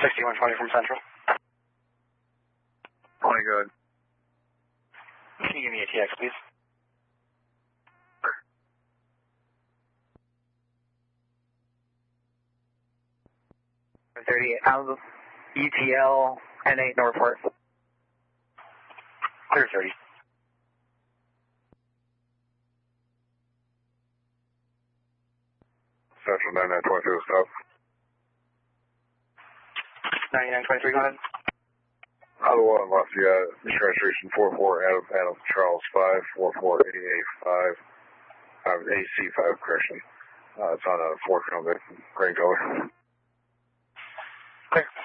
6120 from Central. 20, good. Can you give me a TX, please? How's UTL N8 Northport? Clear 30. Central 9922 south. 9923, go ahead. Other one, Lafayette, registration 44, Adam Charles 5, 44885, AC5 correction. It's on a 4 Grain color. Clear.